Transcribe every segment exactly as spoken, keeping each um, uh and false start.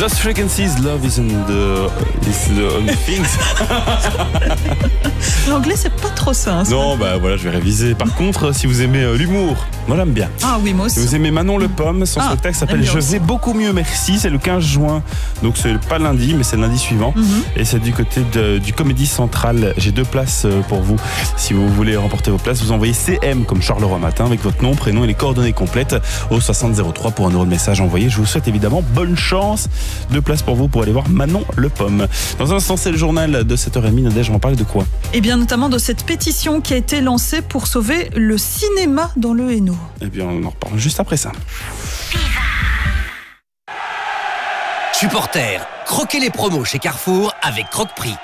Lost Frequencies, Love is, in the, is the only things. L'anglais, c'est pas trop ça. Hein, non, bah voilà, je vais réviser. Par contre, si vous aimez euh, l'humour, moi j'aime bien. Ah oui, moi aussi. Si vous aimez Manon Le Pomme, son Ah, spectacle s'appelle Je aussi. vais beaucoup mieux, merci. C'est le quinze juin. Donc c'est pas lundi, mais c'est le lundi suivant. Mm-hmm. Et c'est du côté de, du Comédie Centrale. J'ai deux places pour vous. Si vous voulez remporter vos places, vous envoyez C M comme Charleroi Matin avec votre nom, prénom et les coordonnées complètes au soixante zéro trois pour un euro de message envoyé. Je vous souhaite évidemment bonne chance. Deux places pour vous pour aller voir Manon Le Pomme. Dans un instant, c'est le journal de sept heures trente. Nadège, on parle de quoi? Et bien notamment de cette pétition qui a été lancée pour sauver le cinéma dans le Hainaut. Eh bien, on en reparle juste après ça. Supporters, croquez les promos chez Carrefour avec Croque-Prix.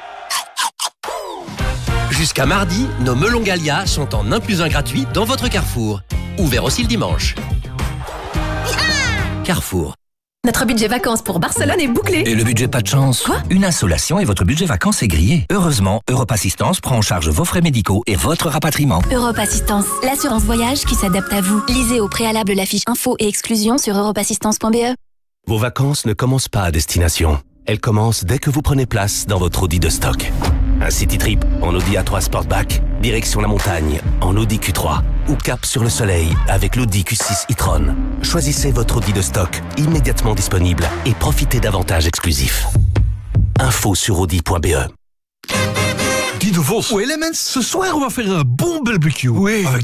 Jusqu'à mardi, nos melons Gallia sont en un plus un gratuit dans votre Carrefour. Ouvert aussi le dimanche. Carrefour. Notre budget vacances pour Barcelone est bouclé. Et le budget pas de chance? Quoi? Une insolation et votre budget vacances est grillé. Heureusement, Europe Assistance prend en charge vos frais médicaux et votre rapatriement. Europe Assistance, l'assurance voyage qui s'adapte à vous. Lisez au préalable la fiche info et exclusion sur europe assistance point b e. Vos vacances ne commencent pas à destination. Elles commencent dès que vous prenez place dans votre Audi de stock. Un city trip en Audi A trois Sportback, direction la montagne en Audi Q trois ou cap sur le soleil avec l'Audi Q six e-tron. Choisissez votre Audi de stock immédiatement disponible et profitez d'avantages exclusifs. Info sur audi point b e. Guy de Vos. Oui, les mens, ce soir, on va faire un bon barbecue. Oui. Avec